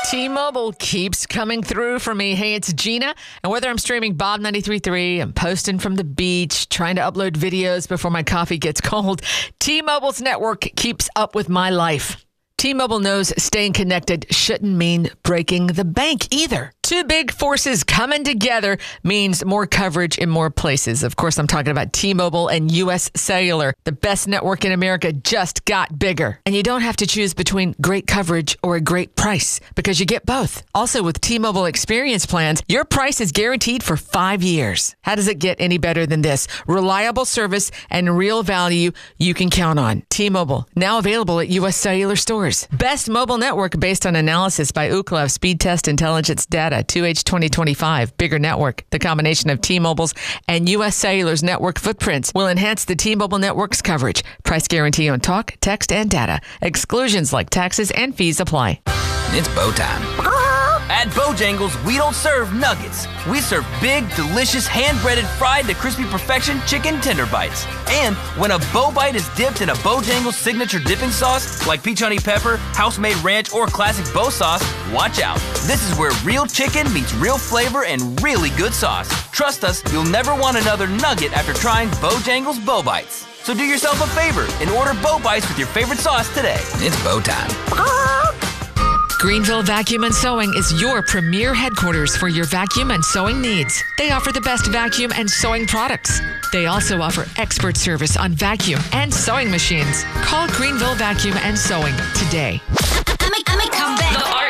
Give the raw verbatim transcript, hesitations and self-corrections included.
T-Mobile keeps coming through for me. Hey, it's Gina. And whether I'm streaming Bob ninety-three point three, I'm posting from the beach, trying to upload videos before my coffee gets cold, T-Mobile's network keeps up with my life. T-Mobile knows staying connected shouldn't mean breaking the bank either. Two big forces coming together means more coverage in more places. Of course, I'm talking about T-Mobile and U S Cellular. The best network in America just got bigger. And you don't have to choose between great coverage or a great price because you get both. Also, with T-Mobile Experience plans, your price is guaranteed for five years. How does it get any better than this? Reliable service and real value you can count on. T-Mobile, now available at U S Cellular stores. Best mobile network based on analysis by Ookla Speed Test Intelligence Data. two H twenty twenty-five. Bigger network. The combination of T-Mobile's and U S Cellular's network footprints will enhance the T-Mobile network's coverage. Price guarantee on talk, text, and data. Exclusions like taxes and fees apply. It's bow time. At Bojangles, we don't serve nuggets. We serve big, delicious, hand-breaded, fried to crispy perfection chicken tender bites. And when a bow bite is dipped in a Bojangles signature dipping sauce, like peach honey pepper, house-made ranch, or classic bow sauce, watch out. This is where real chicken meets real flavor and really good sauce. Trust us, you'll never want another nugget after trying Bojangles Bow Bites. So do yourself a favor and order Bow Bites with your favorite sauce today. It's bow time. Greenville Vacuum and Sewing is your premier headquarters for your vacuum and sewing needs. They offer the best vacuum and sewing products. They also offer expert service on vacuum and sewing machines. Call Greenville Vacuum and Sewing today.